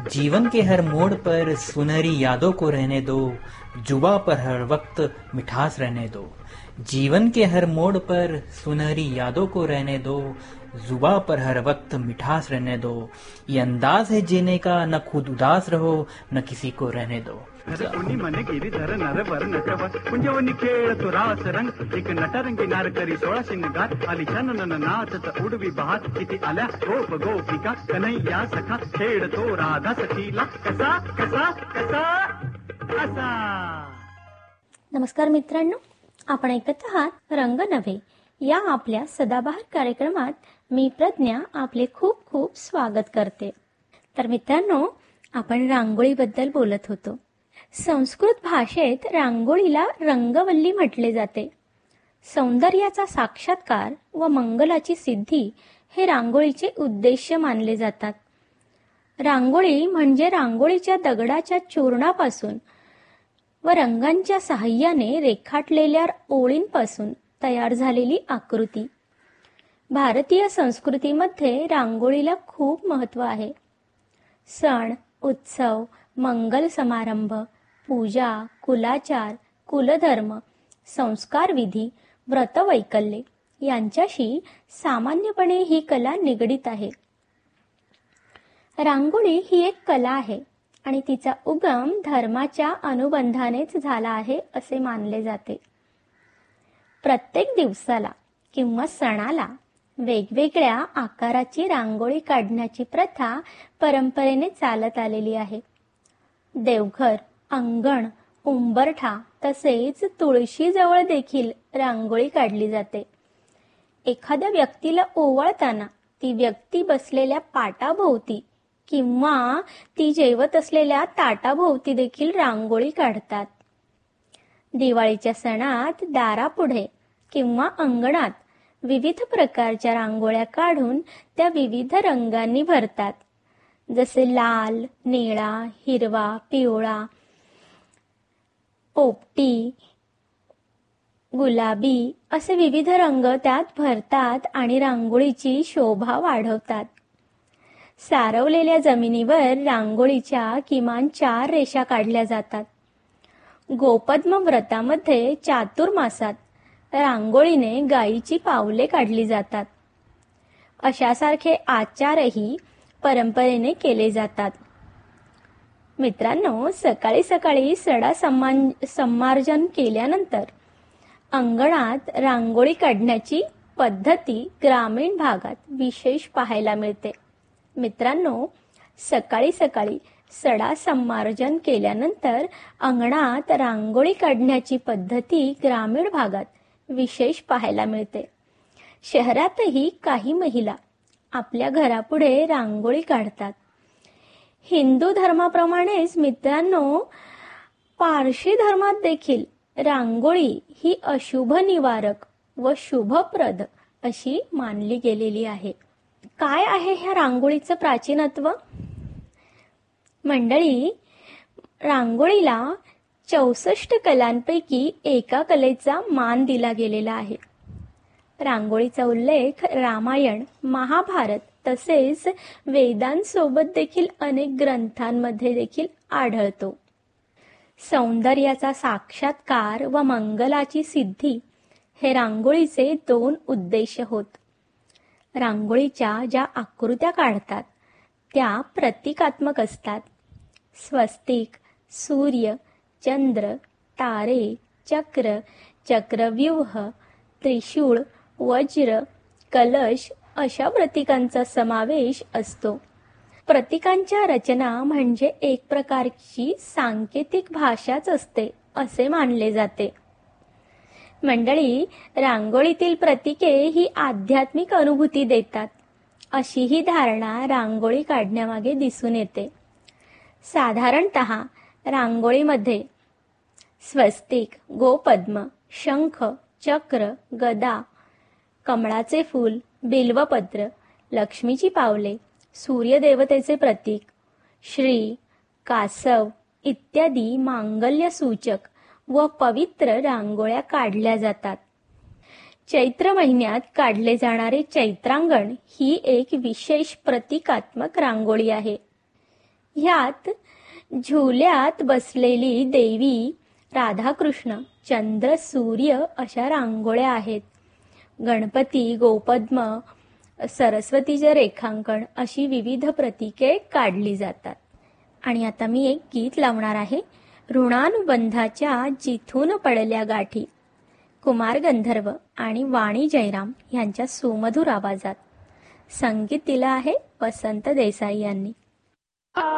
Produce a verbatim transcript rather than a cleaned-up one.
जीवन के हर मोड़ पर सुनहरी यादों को रहने दो, जुबा पर हर वक्त मिठास रहने दो। जीवन के हर मोड़ पर सुनहरी यादों को रहने दो, जुबा पर हर वक्त मिठास रहने दो। ये अंदाज है जीने का, न खुद उदास रहो न किसी को रहने दो। कोणी मने गिरीधर नरवर नटवर कुंजवनी खेळतो रास रंग एक नटरंगी नार करी सोळा शिंगार आली छानन नाचत उडवी बहार किती आल्या गोप गोपिका कन्हैया सखा खेळतो राधा सखीला कसा कसा कसा असा। नमस्कार मित्रांनो, आपण ऐकत आहात रंग नव्हे या आपल्या सदाबहार कार्यक्रमात मी प्रज्ञा आपले खूप खूप स्वागत करते। तर मित्रांनो, आपण रांगोळीबद्दल बोलत होतो। संस्कृत भाषेत रांगोळीला रंगवल्ली म्हटले जाते। सौंदर्याचा साक्षात्कार व मंगलाची सिद्धी हे रांगोळीचे उद्देश मानले जातात। रांगोळी म्हणजे रांगोळीच्या दगडाच्या चूर्णापासून व रंगांच्या सहाय्याने रेखाटलेल्या ओळींपासून तयार झालेली आकृती। भारतीय संस्कृतीमध्ये रांगोळीला खूप महत्त्व आहे। सण, उत्सव, मंगल समारंभ, पूजा, कुलाचार, कुलधर्म, संस्कार विधी, व्रतवैकल्ये यांच्याशी सामान्यपणे ही कला निगडीत आहे। रांगोळी ही एक कला आहे आणि तिचा उगम धर्माच्या अनुबंधानेच झाला आहे असे मानले जाते। प्रत्येक दिवसाला किंवा सणाला वेगवेगळ्या आकाराची रांगोळी काढण्याची प्रथा परंपरेने चालत आलेली आहे। देवघर, अंगण, उंबरठा तसेच तुळशीजवळ देखील रांगोळी काढली जाते। एखाद्या व्यक्तीला ओवाळताना ती व्यक्ती बसलेल्या पाटाभोवती किंवा ती जेवत असलेल्या ताटाभोवती देखील रांगोळी काढतात। दिवाळीच्या सणात दारापुढे किंवा अंगणात विविध प्रकारच्या रांगोळ्या काढून त्या विविध रंगांनी भरतात, जसे लाल, निळा, हिरवा, पिवळा, पोपटी, गुलाबी असे विविध रंग त्यात भरतात आणि रांगोळीची शोभा वाढवतात। सारवलेल्या जमिनीवर रांगोळीच्या किमान चार रेषा काढल्या जातात। गोपद्म व्रतामध्ये चातुर्मासात रांगोळीने गायीची पावले काढली जातात। अशासारखे आचारही परंपरेने केले जातात। मित्रांनो, सकाळी सकाळी सडा सम्मान सम्मार्जन केल्यानंतर अंगणात रांगोळी काढण्याची पद्धती ग्रामीण भागात विशेष पाहायला मिळते। मित्रांनो, सकाळी सकाळी सडा सम्मार्जन केल्यानंतर अंगणात रांगोळी काढण्याची पद्धती ग्रामीण भागात विशेष पाहायला मिळते। शहरातही काही महिला आपल्या घरापुढे रांगोळी काढतात। हिंदू धर्माप्रमाणेच मित्रांनो, पारशी धर्मात देखील रांगोळी ही अशुभ निवारक व शुभप्रद अशी मानली गेलेली आहे। काय आहे ह्या रांगोळीचं प्राचीनत्व? मंडळी, रांगोळीला चौसष्ट कलांपैकी एका कलेचा मान दिला गेलेला आहे। रांगोळीचा उल्लेख रामायण, महाभारत तसेच वेदांसोबत देखील अनेक ग्रंथांमध्ये देखील आढळतो। सौंदर्याचा साक्षात्कार व मंगलाची सिद्धी हे रांगोळीचे दोन उद्देश होत। रांगोळीच्या ज्या आकृत्या काढतात त्या प्रतिकात्मक असतात। स्वस्तिक, सूर्य, चंद्र, तारे, चक्र, चक्रव्यूह, त्रिशूळ, वज्र, कलश अशा प्रतीकांचा समावेश असतो। प्रतीकांच्या रचना म्हणजे एक प्रकारची सांकेतिक भाषाच असते असे मानले जाते। मंडळी, रांगोळीतील प्रतीके ही आध्यात्मिक अनुभूती देतात अशी ही धारणा रांगोळी काढण्यामागे दिसून येते। साधारणतः रांगोळीमध्ये स्वस्तिक, गोपद्म, शंख, चक्र, गदा, कमळाचे फूल, बिल्वपत्र, लक्ष्मीची पावले, सूर्यदेवतेचे प्रतीक, श्री, कासव इत्यादी मांगल्य सूचक व पवित्र रांगोळ्या काढल्या जातात। चैत्र महिन्यात काढले जाणारे चैत्रांगण ही एक विशेष प्रतिकात्मक रांगोळी आहे। ह्यात झुल्यात बसलेली देवी, राधाकृष्ण, चंद्र, सूर्य अशा रांगोळ्या आहेत. गणपती, गोपद्म, सरस्वतीचे रेखांकन अशी विविध प्रतीके काढली जातात. आणि आता मी एक गीत लावणार आहे. ऋणानुबंधाच्या जिथून पडल्या गाठी, कुमार गंधर्व आणि वाणी जयराम यांच्या सुमधुर आवाजात. संगीत दिलं आहे वसंत देसाई यांनी.